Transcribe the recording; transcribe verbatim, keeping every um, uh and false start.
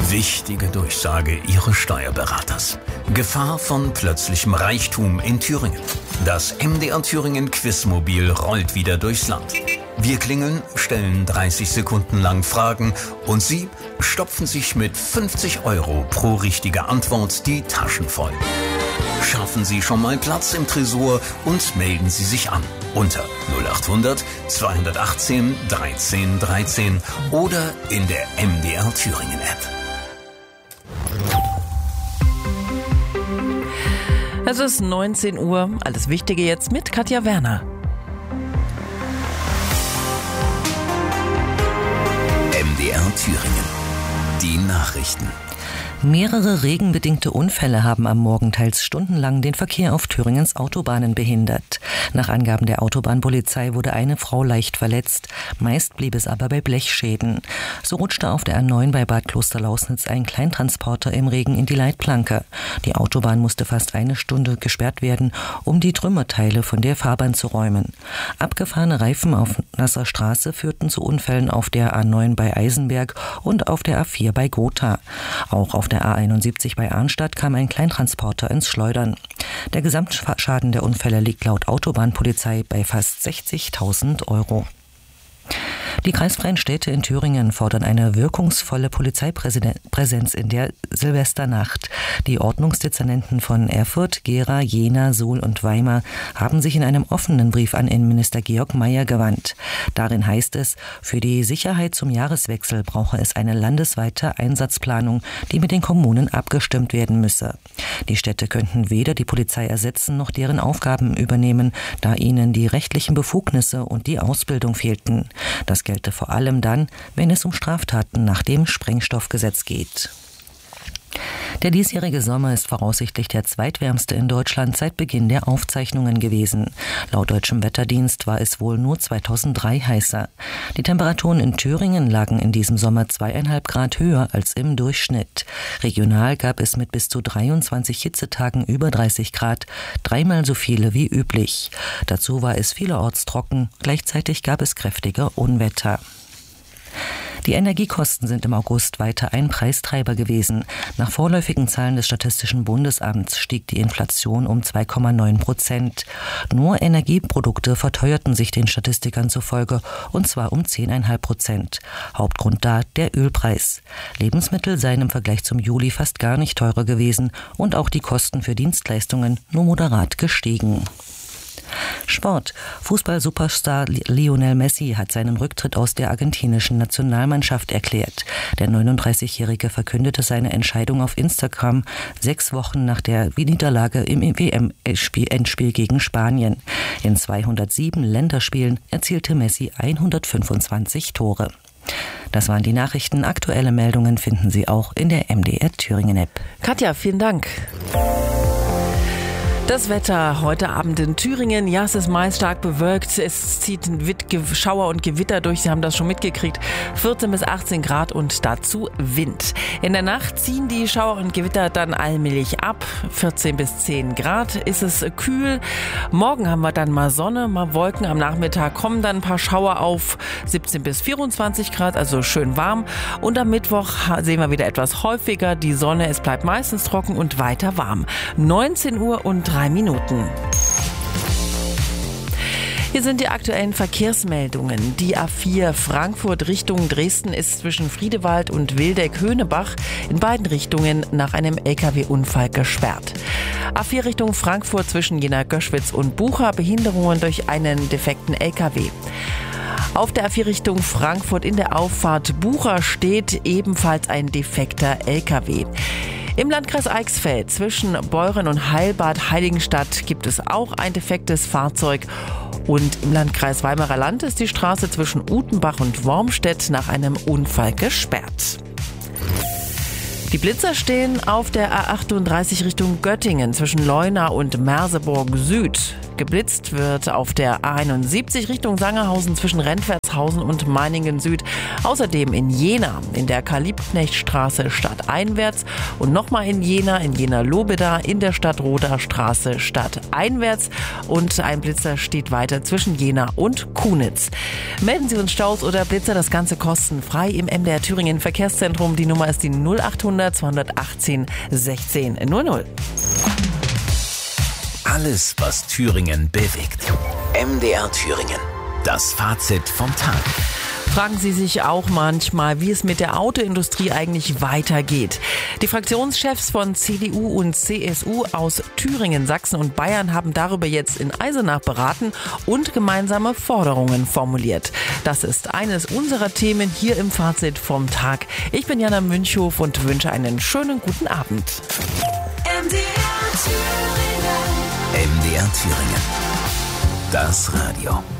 Wichtige Durchsage Ihres Steuerberaters. Gefahr von plötzlichem Reichtum in Thüringen. Das M D R Thüringen Quizmobil rollt wieder durchs Land. Wir klingeln, stellen dreißig Sekunden lang Fragen und Sie stopfen sich mit fünfzig Euro pro richtige Antwort die Taschen voll. Schaffen Sie schon mal Platz im Tresor und melden Sie sich an unter null acht hundert zweihundertachtzehn dreizehn dreizehn oder in der M D R Thüringen App. Es ist neunzehn Uhr. Alles Wichtige jetzt mit Katja Werner. M D R Thüringen. Die Nachrichten. Mehrere regenbedingte Unfälle haben am Morgen teils stundenlang den Verkehr auf Thüringens Autobahnen behindert. Nach Angaben der Autobahnpolizei wurde eine Frau leicht verletzt, meist blieb es aber bei Blechschäden. So rutschte auf der A neun bei Bad Klosterlausnitz ein Kleintransporter im Regen in die Leitplanke. Die Autobahn musste fast eine Stunde gesperrt werden, um die Trümmerteile von der Fahrbahn zu räumen. Abgefahrene Reifen auf nasser Straße führten zu Unfällen auf der A neun bei Eisenberg und auf der A vier bei Gotha. Auch auf der A einundsiebzig bei Arnstadt kam ein Kleintransporter ins Schleudern. Der Gesamtschaden der Unfälle liegt laut Autobahnpolizei bei fast sechzigtausend Euro. Die kreisfreien Städte in Thüringen fordern eine wirkungsvolle Polizeipräsenz in der Silvesternacht. Die Ordnungsdezernenten von Erfurt, Gera, Jena, Suhl und Weimar haben sich in einem offenen Brief an Innenminister Georg Mayer gewandt. Darin heißt es, für die Sicherheit zum Jahreswechsel brauche es eine landesweite Einsatzplanung, die mit den Kommunen abgestimmt werden müsse. Die Städte könnten weder die Polizei ersetzen noch deren Aufgaben übernehmen, da ihnen die rechtlichen Befugnisse und die Ausbildung fehlten. Das gelte vor allem dann, wenn es um Straftaten nach dem Sprengstoffgesetz geht. Der diesjährige Sommer ist voraussichtlich der zweitwärmste in Deutschland seit Beginn der Aufzeichnungen gewesen. Laut Deutschem Wetterdienst war es wohl nur zweitausenddrei heißer. Die Temperaturen in Thüringen lagen in diesem Sommer zweieinhalb Grad höher als im Durchschnitt. Regional gab es mit bis zu dreiundzwanzig Hitzetagen über dreißig Grad, dreimal so viele wie üblich. Dazu war es vielerorts trocken, gleichzeitig gab es kräftige Unwetter. Die Energiekosten sind im August weiter ein Preistreiber gewesen. Nach vorläufigen Zahlen des Statistischen Bundesamts stieg die Inflation um zwei Komma neun Prozent. Nur Energieprodukte verteuerten sich den Statistikern zufolge, und zwar um zehn Komma fünf Prozent. Hauptgrund da der Ölpreis. Lebensmittel seien im Vergleich zum Juli fast gar nicht teurer gewesen und auch die Kosten für Dienstleistungen nur moderat gestiegen. Sport. Fußball-Superstar Lionel Messi hat seinen Rücktritt aus der argentinischen Nationalmannschaft erklärt. Der neununddreißigjährige verkündete seine Entscheidung auf Instagram sechs Wochen nach der Niederlage im W M-Endspiel gegen Spanien. In zweihundertsieben Länderspielen erzielte Messi hundertfünfundzwanzig Tore. Das waren die Nachrichten. Aktuelle Meldungen finden Sie auch in der M D R Thüringen App. Katja, vielen Dank. Das Wetter heute Abend in Thüringen, ja, es ist meist stark bewölkt, es zieht Schauer und Gewitter durch, Sie haben das schon mitgekriegt, vierzehn bis achtzehn Grad und dazu Wind. In der Nacht ziehen die Schauer und Gewitter dann allmählich ab, vierzehn bis zehn Grad ist es kühl. Morgen haben wir dann mal Sonne, mal Wolken, am Nachmittag kommen dann ein paar Schauer auf, siebzehn bis vierundzwanzig Grad, also schön warm. Und am Mittwoch sehen wir wieder etwas häufiger die Sonne, es bleibt meistens trocken und weiter warm. neunzehn Uhr und drei Minuten. Hier sind die aktuellen Verkehrsmeldungen. Die A vier Frankfurt Richtung Dresden ist zwischen Friedewald und Wildeck-Höhnebach in beiden Richtungen nach einem L K W-Unfall gesperrt. A vier Richtung Frankfurt zwischen Jena-Göschwitz und Bucha, Behinderungen durch einen defekten L K W. Auf der A vier Richtung Frankfurt in der Auffahrt Bucha steht ebenfalls ein defekter L K W. Im Landkreis Eichsfeld zwischen Beuren und Heilbad Heiligenstadt gibt es auch ein defektes Fahrzeug. Und im Landkreis Weimarer Land ist die Straße zwischen Utenbach und Wormstedt nach einem Unfall gesperrt. Die Blitzer stehen auf der A achtunddreißig Richtung Göttingen zwischen Leuna und Merseburg Süd. Geblitzt wird auf der A einundsiebzig Richtung Sangerhausen zwischen Rentwertshausen und Meiningen Süd. Außerdem in Jena in der Karl-Liebknecht-Straße stadteinwärts und nochmal in Jena, in Jena-Lobeda in der Stadtroder Straße stadteinwärts. einwärts und ein Blitzer steht weiter zwischen Jena und Kunitz. Melden Sie uns Staus oder Blitzer, das Ganze kostenfrei im M D R Thüringen Verkehrszentrum. Die Nummer ist die null achthundert zweihundertachtzehn sechzehn null null. Alles, was Thüringen bewegt. M D R Thüringen. Das Fazit vom Tag. Fragen Sie sich auch manchmal, wie es mit der Autoindustrie eigentlich weitergeht. Die Fraktionschefs von C D U und C S U aus Thüringen, Sachsen und Bayern haben darüber jetzt in Eisenach beraten und gemeinsame Forderungen formuliert. Das ist eines unserer Themen hier im Fazit vom Tag. Ich bin Jana Münchhof und wünsche einen schönen guten Abend. M D R Thüringen. M D R Thüringen. Das Radio.